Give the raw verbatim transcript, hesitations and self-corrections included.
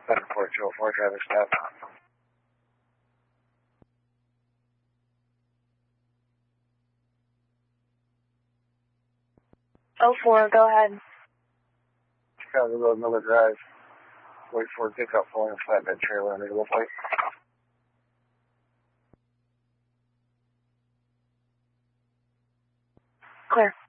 seven four two oh four, driver stop. oh four, go ahead. Chicago Road, Miller Drive. Wait for pickup pulling a flatbed trailer under the plate. Clear.